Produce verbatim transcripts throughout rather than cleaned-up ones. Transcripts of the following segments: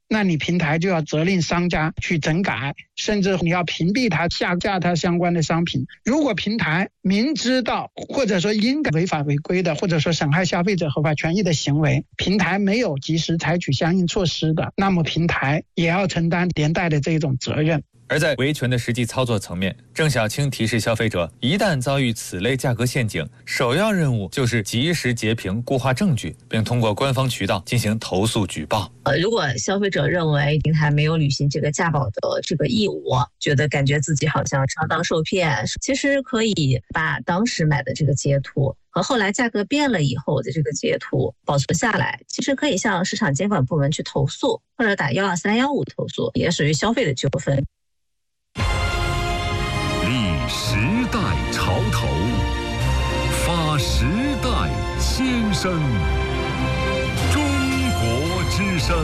那你平台就要责令商家去整改，甚至你要屏蔽它、下架它相关的商品。如果平台明知道或者说应该违法违规的，或者说损害消费者合法权益的行为，平台没有及时采取相应措施的，那么平台也要承担连带的这种责任。 而在维权的实际操作层面，郑晓青提示消费者，一旦遭遇此类价格陷阱，首要任务就是及时截屏固化证据，并通过官方渠道进行投诉举报。 呃，如果消费者认为平台没有履行这个价保的这个义务，觉得感觉自己好像上当受骗，其实可以把当时买的这个截图和后来价格变了以后的这个截图保存下来，其实可以向市场监管部门去投诉，或者打一二三一五投诉，也属于消费的纠纷。 立时代潮头，发时代先声，中国之声。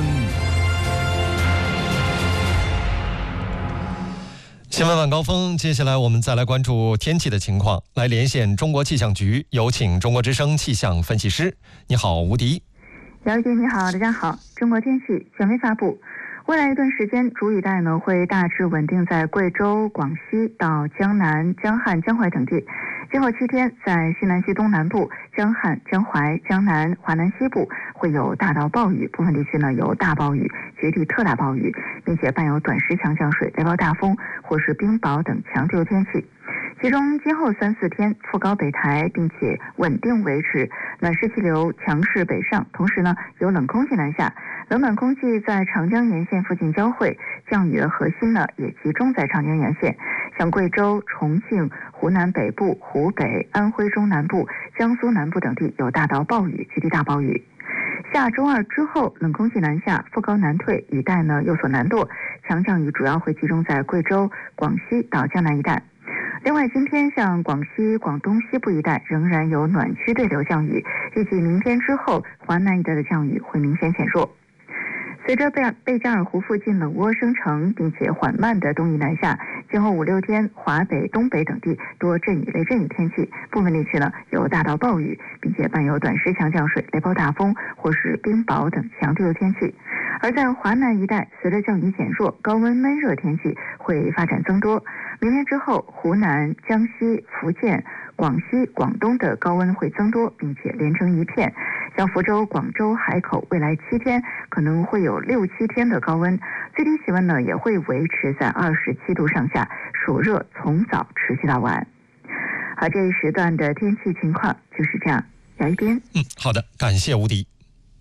新闻晚高峰，接下来我们再来关注天气的情况，来连线中国气象局，有请中国之声气象分析师。你好，吴迪。 姚姐你好，大家好。中国天气权威发布，未来一段时间，主雨带呢会大致稳定在贵州、广西到江南、江汉、江淮等地。今后七天，在西南西东南部、江汉、江淮、江南、华南西部会有大到暴雨，部分地区呢有大暴雨、局地特大暴雨，并且伴有短时强降水、雷暴大风或是冰雹等强对流天气。其中今后三四天副高北抬，并且稳定维持，暖湿气流强势北上，同时呢有冷空气南下，冷暖空气在长江沿线附近交汇，降雨的核心呢也集中在长江沿线，像贵州、重庆、湖南北部、湖北、安徽中南部、江苏南部等地有大到暴雨、局地大暴雨。下周二之后，冷空气南下，副高南退，雨带呢有所南落，强降雨主要会集中在贵州、广西到江南一带。另外，今天像广西、广东西部一带仍然有暖区对流降雨，预计明天之后，华南一带的降雨会明显减弱。随着贝贝加尔湖附近冷涡生成，并且缓慢的东移南下，今后五六天，华北、东北等地多阵雨、雷阵雨天气，部分地区呢有大到暴雨，并且伴有短时强降水、雷暴大风或是冰雹等强对流天气。而在华南一带，随着降雨减弱，高温闷热天气会发展增多。明天之后，湖南、江西、福建、广西、广东的高温会增多，并且连成一片。像福州、广州、海口，未来七天可能会有六七天的高温，最低气温呢也会维持在二十七度上下，暑热从早持续到晚。好，这一时段的天气情况就是这样。姚一边， 嗯，好的，感谢吴迪。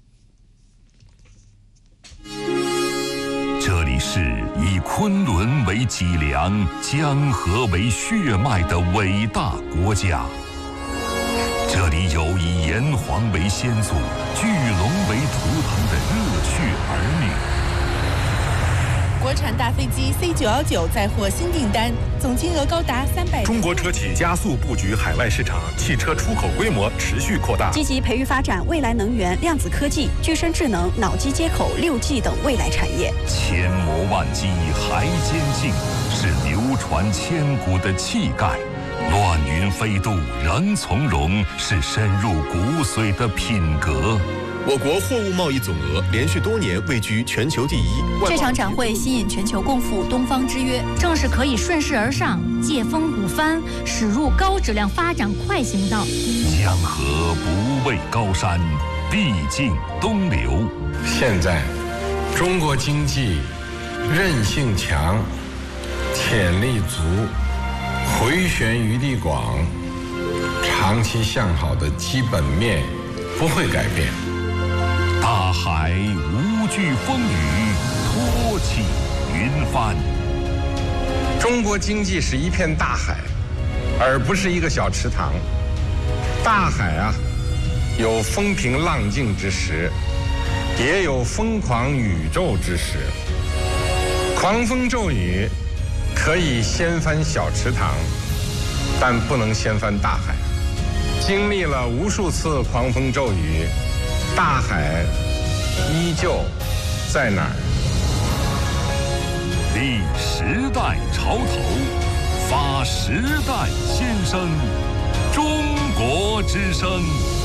这里是以昆仑为脊梁、江河为血脉的伟大国家。这里有以炎黄为先祖、巨龙为图腾的热血儿女。 国产大飞机 C 九一九再获新订单，总金额高达三百。 中国车企加速布局海外市场，汽车出口规模持续扩大， 积极培育发展未来能源、量子科技、具身智能、脑机接口、六 G 等未来产业。 千磨万击还坚劲，是流传千古的气概。乱云飞渡仍从容，是深入骨髓的品格。 我国货物贸易总额连续多年位居全球第一。 这场展会吸引全球共赴东方之约，正是可以顺势而上，借风鼓帆，驶入高质量发展快行道。 江河不畏高山，必尽东流。 现在，中国经济韧性强，潜力足，回旋余地广，长期向好的基本面不会改变。 大海无惧风雨，托起云帆。 中国经济是一片大海，而不是一个小池塘。大海啊，有风平浪静之时，也有疯狂宇宙之时。狂风骤雨可以掀翻小池塘，但不能掀翻大海。经历了无数次狂风骤雨，大海依旧在哪儿？ 立时代潮头，发时代先声，中国之声。